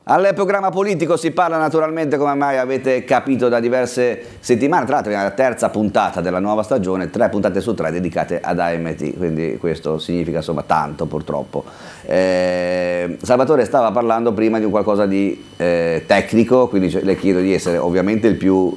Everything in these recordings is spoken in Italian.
Al programma politico si parla naturalmente, come mai avete capito, da diverse settimane. Tra l'altro è la terza puntata della nuova stagione, 3 puntate su 3 dedicate ad AMT, quindi questo significa insomma tanto purtroppo. Salvatore stava parlando prima di un qualcosa di tecnico, quindi le chiedo di essere ovviamente il più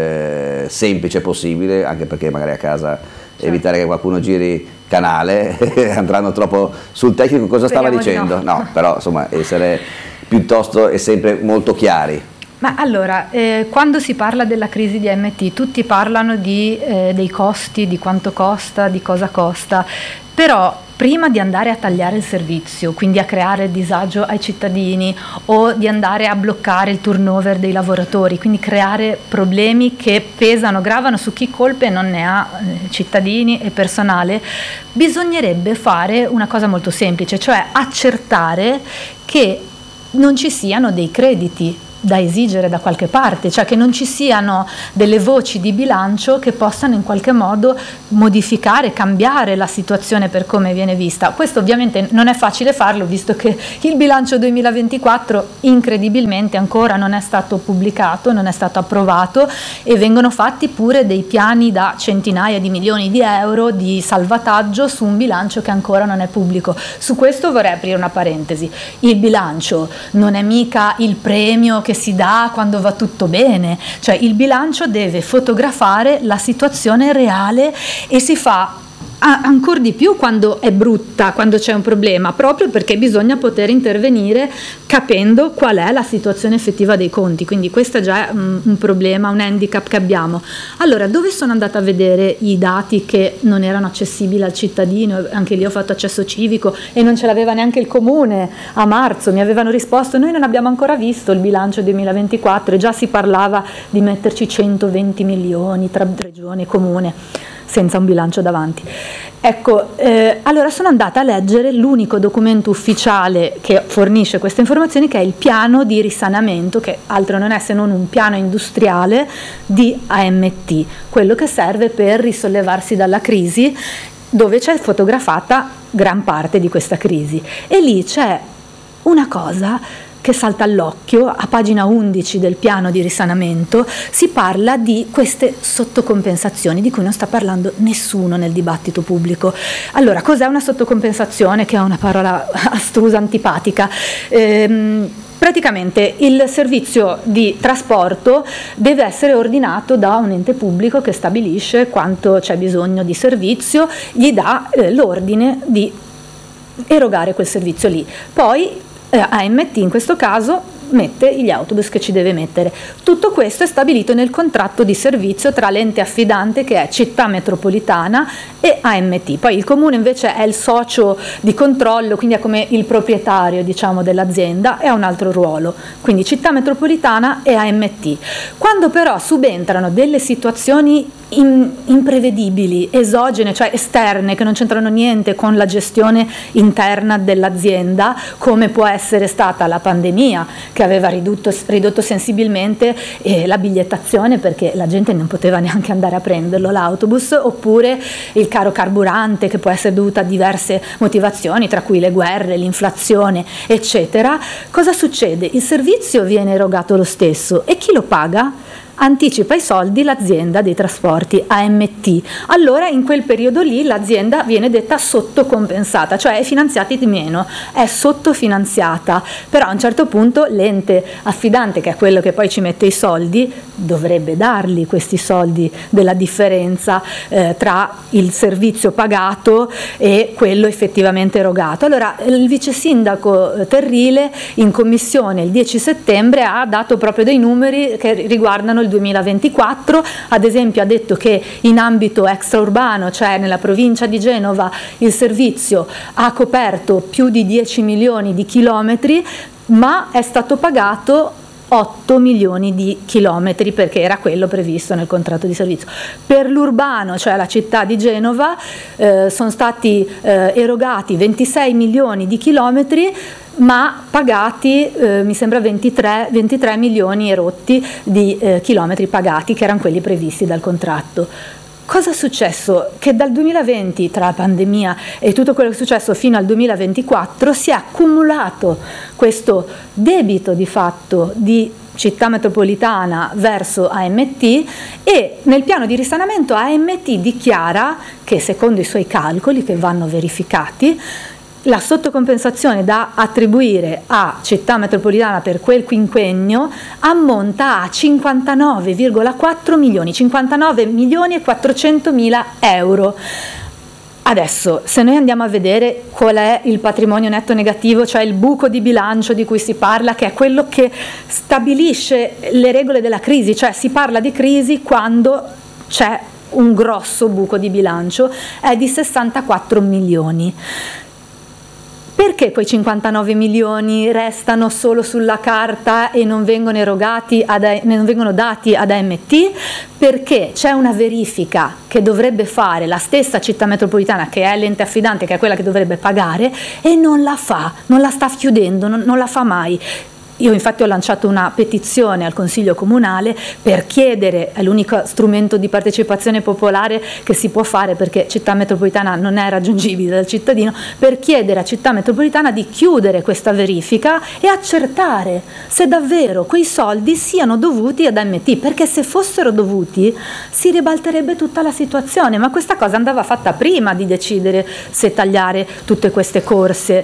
semplice possibile, anche perché magari a casa evitare che qualcuno giri canale, andranno troppo sul tecnico. Cosa stava dicendo? No, però insomma essere piuttosto e sempre molto chiari. Ma allora, quando si parla della crisi di AMT, tutti parlano dei costi, di quanto costa, di cosa costa, però prima di andare a tagliare il servizio, quindi a creare disagio ai cittadini o di andare a bloccare il turnover dei lavoratori, quindi creare problemi che pesano, gravano su chi colpe non ne ha, cittadini e personale, bisognerebbe fare una cosa molto semplice, cioè accertare che non ci siano dei crediti da esigere da qualche parte, cioè che non ci siano delle voci di bilancio che possano in qualche modo modificare, cambiare la situazione per come viene vista. Questo ovviamente non è facile farlo, visto che il bilancio 2024 incredibilmente ancora non è stato pubblicato, non è stato approvato e vengono fatti pure dei piani da centinaia di milioni di euro di salvataggio su un bilancio che ancora non è pubblico. Su questo vorrei aprire una parentesi: il bilancio non è mica il premio che si dà quando va tutto bene, cioè il bilancio deve fotografare la situazione reale e si fa ancora di più quando è brutta, quando c'è un problema, proprio perché bisogna poter intervenire capendo qual è la situazione effettiva dei conti. Quindi questo è già un problema, un handicap che abbiamo. Allora, dove sono andata a vedere i dati che non erano accessibili al cittadino? Anche lì ho fatto accesso civico e non ce l'aveva neanche il comune. A marzo mi avevano risposto: noi non abbiamo ancora visto il bilancio 2024, e già si parlava di metterci 120 milioni tra regione e comune senza un bilancio davanti. Ecco, allora sono andata a leggere l'unico documento ufficiale che fornisce queste informazioni, che è il piano di risanamento, che altro non è se non un piano industriale di AMT, quello che serve per risollevarsi dalla crisi, dove c'è fotografata gran parte di questa crisi. E lì c'è una cosa che salta all'occhio. A pagina 11 del piano di risanamento si parla di queste sottocompensazioni di cui non sta parlando nessuno nel dibattito pubblico. Allora, cos'è una sottocompensazione, che è una parola astrusa, antipatica? Praticamente il servizio di trasporto deve essere ordinato da un ente pubblico che stabilisce quanto c'è bisogno di servizio, gli dà l'ordine di erogare quel servizio lì. Poi AMT in questo caso mette gli autobus che ci deve mettere. Tutto questo è stabilito nel contratto di servizio tra l'ente affidante, che è Città Metropolitana, e AMT. Poi il comune invece è il socio di controllo, quindi è come il proprietario, diciamo, dell'azienda, e ha un altro ruolo. Quindi Città Metropolitana e AMT. Quando però subentrano delle situazioni imprevedibili, esogene, cioè esterne, che non c'entrano niente con la gestione interna dell'azienda, come può essere stata la pandemia, che aveva ridotto sensibilmente la bigliettazione, perché la gente non poteva neanche andare a prenderlo l'autobus, oppure il caro carburante, che può essere dovuto a diverse motivazioni, tra cui le guerre, l'inflazione, eccetera. Cosa succede? Il servizio viene erogato lo stesso, e chi lo paga? Anticipa i soldi l'azienda dei trasporti, AMT. Allora in quel periodo lì l'azienda viene detta sottocompensata, cioè è finanziata di meno, è sottofinanziata, però a un certo punto l'ente affidante, che è quello che poi ci mette i soldi, dovrebbe darli questi soldi della differenza tra il servizio pagato e quello effettivamente erogato. Allora il vice sindaco Terrile in commissione il 10 settembre ha dato proprio dei numeri che riguardano il 2024, ad esempio ha detto che in ambito extraurbano, cioè nella provincia di Genova, il servizio ha coperto più di 10 milioni di chilometri, ma è stato pagato 8 milioni di chilometri, perché era quello previsto nel contratto di servizio. Per l'urbano, cioè la città di Genova, sono stati erogati 26 milioni di chilometri, ma pagati mi sembra 23 milioni e rotti di chilometri pagati, che erano quelli previsti dal contratto. cosa è successo? Che dal 2020, tra la pandemia e tutto quello che è successo fino al 2024, si è accumulato questo debito di fatto di Città Metropolitana verso AMT, e nel piano di risanamento AMT dichiara che, secondo i suoi calcoli che vanno verificati, la sottocompensazione da attribuire a Città Metropolitana per quel quinquennio ammonta a 59,4 milioni, 59 milioni e 400 mila euro. Adesso, se noi andiamo a vedere qual è il patrimonio netto negativo, cioè il buco di bilancio di cui si parla, che è quello che stabilisce le regole della crisi, cioè si parla di crisi quando c'è un grosso buco di bilancio, è di 64 milioni. Perché quei 59 milioni restano solo sulla carta e non vengono erogati non vengono dati ad AMT? Perché c'è una verifica che dovrebbe fare la stessa Città Metropolitana, che è l'ente affidante, che è quella che dovrebbe pagare, e non la fa, non la sta chiudendo, non la fa mai. Io infatti ho lanciato una petizione al Consiglio Comunale per chiedere, è l'unico strumento di partecipazione popolare che si può fare perché Città Metropolitana non è raggiungibile dal cittadino, per chiedere a Città Metropolitana di chiudere questa verifica e accertare se davvero quei soldi siano dovuti ad AMT, perché se fossero dovuti si ribalterebbe tutta la situazione, ma questa cosa andava fatta prima di decidere se tagliare tutte queste corse.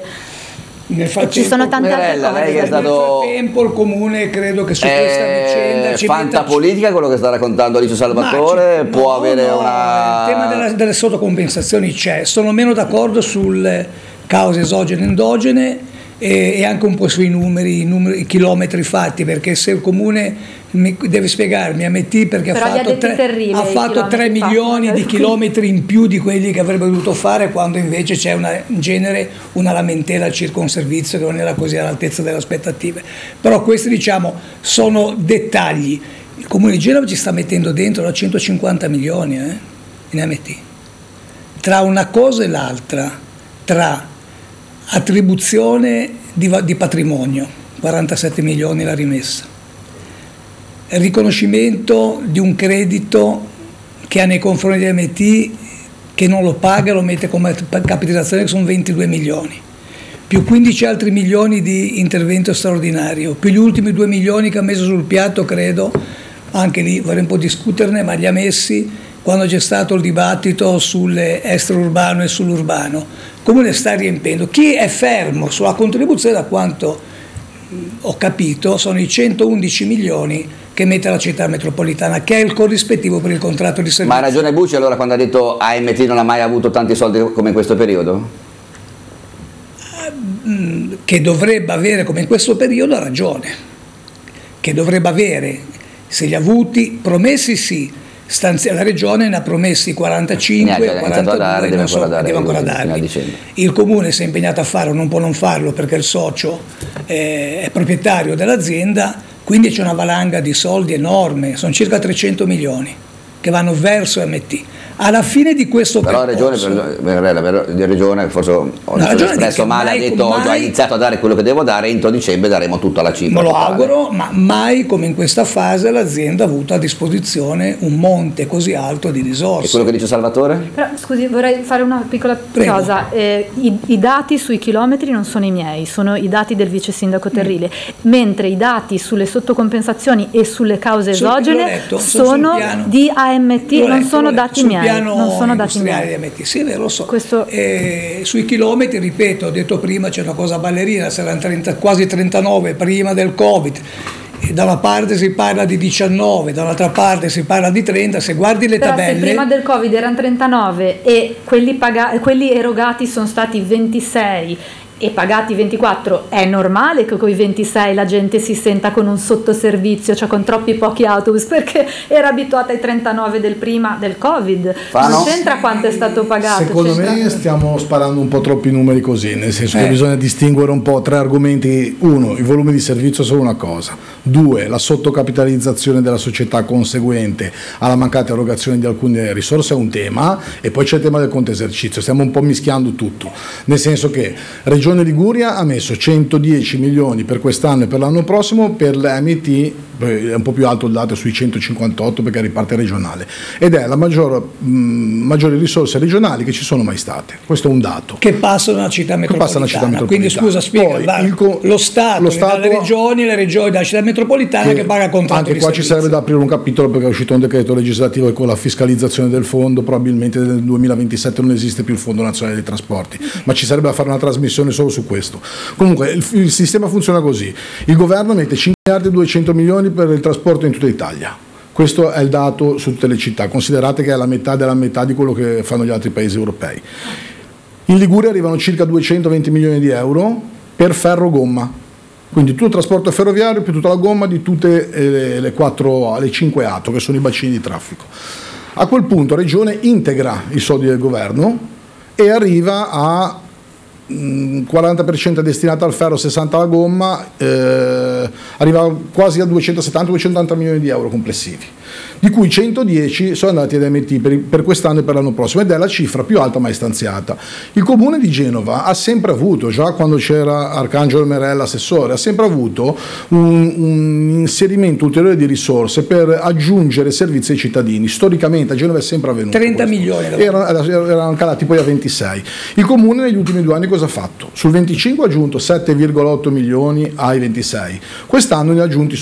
Ci sono tante altre cose. Lei è stato... Nel frattempo il comune, credo che su questa vicenda ci fantapolitica quello che sta raccontando Alice Salvatore, può avere una... Il tema delle sottocompensazioni c'è, sono meno d'accordo sulle cause esogene e endogene e anche un po' sui numeri, i chilometri fatti, perché se il comune deve spiegarmi AMT perché ha fatto 3 milioni di chilometri in più di quelli che avrebbe dovuto fare, quando invece c'è in genere una lamentela circa un servizio che non era così all'altezza delle aspettative. Però questi, diciamo, sono dettagli. Il comune di Genova ci sta mettendo dentro da 150 milioni in AMT, tra una cosa e l'altra, tra attribuzione di patrimonio, 47 milioni la rimessa, riconoscimento di un credito che ha nei confronti di AMT, che non lo paga, lo mette come capitalizzazione, che sono 22 milioni, più 15 altri milioni di intervento straordinario, più gli ultimi 2 milioni che ha messo sul piatto, credo, anche lì vorrei un po' discuterne, ma li ha messi quando c'è stato il dibattito sull'extraurbano e sull'urbano. Il comune sta riempendo. Chi è fermo sulla contribuzione, da quanto ho capito, sono i 111 milioni che mette la Città Metropolitana, che è il corrispettivo per il contratto di servizio. Ma ha ragione Bucci allora quando ha detto AMT non ha mai avuto tanti soldi come in questo periodo? Che dovrebbe avere come in questo periodo, ha ragione. Che dovrebbe avere, se li ha avuti, promessi sì, la regione ne ha promessi 45, 42, deve ancora darli. Il comune si è impegnato a farlo, non può non farlo perché il socio è proprietario dell'azienda, quindi c'è una valanga di soldi enorme, sono circa 300 milioni che vanno verso AMT. Alla fine di questo percorso, la regione forse ho espresso male, ha detto ho iniziato a dare quello che devo dare, entro dicembre daremo tutto alla cifra. Me lo auguro, ma mai come in questa fase l'azienda ha avuto a disposizione un monte così alto di risorse. E quello che dice Salvatore? Però, scusi, vorrei fare una piccola cosa. I dati sui chilometri non sono i miei, sono i dati del vice sindaco Terrile, mentre i dati sulle sottocompensazioni e sulle cause esogene sono di AMT, non sono dati miei. Non sono dati miei. Sì, lo so. Sui chilometri, ripeto, ho detto prima, c'è una cosa ballerina, saranno quasi 39 prima del Covid. E da una parte si parla di 19, dall'altra parte si parla di 30, se guardi le tabelle... Se prima del Covid erano 39 e quelli erogati sono stati 26 e pagati 24, è normale che con i 26 la gente si senta con un sottoservizio, cioè con troppi pochi autobus, perché era abituata ai 39 del prima del Covid. Non c'entra quanto è stato pagato. Secondo me stiamo sparando un po' troppi numeri così, nel senso che bisogna distinguere un po' tre argomenti. Uno, i volumi di servizio sono una cosa. Due, la sottocapitalizzazione della società conseguente alla mancata erogazione di alcune risorse è un tema, e poi c'è il tema del conto esercizio. Stiamo un po' mischiando tutto, nel senso che Regione Regione Liguria ha messo 110 milioni per quest'anno e per l'anno prossimo, per l'AMT è un po' più alto il dato, sui 158 perché è parte regionale, ed è la maggiori risorse regionali che ci sono mai state. Questo è un dato. Che passano alla città metropolitana. Quindi scusa, spiega, lo Stato dalle regioni e le regioni dalla città metropolitana che paga contratto anche di qua servizio. ci serve da aprire un capitolo, perché è uscito un decreto legislativo e con la fiscalizzazione del fondo probabilmente nel 2027 non esiste più il Fondo Nazionale dei Trasporti, ma ci sarebbe da fare una trasmissione solo su questo. Comunque il sistema funziona così: il governo mette 5 miliardi e 200 milioni per il trasporto in tutta Italia. Questo è il dato su tutte le città, considerate che è la metà della metà di quello che fanno gli altri paesi europei. In Liguria arrivano circa 220 milioni di euro per ferro-gomma, quindi tutto il trasporto ferroviario più tutta la gomma di tutte le 5 ATO, che sono i bacini di traffico. A quel punto Regione integra i soldi del governo e arriva a 40% destinata al ferro, 60% alla gomma, arriva quasi a 270-280 milioni di euro complessivi, di cui 110 sono andati ad AMT per quest'anno e per l'anno prossimo, ed è la cifra più alta mai stanziata. Il Comune di Genova ha sempre avuto, già quando c'era Arcangelo Merella assessore, ha sempre avuto un inserimento ulteriore di risorse per aggiungere servizi ai cittadini. Storicamente a Genova è sempre avvenuto 30 milioni erano calati poi a 26. Il Comune negli ultimi 2 anni cosa ha fatto? Sul 25 ha aggiunto 7,8 milioni ai 26, quest'anno ne ha aggiunti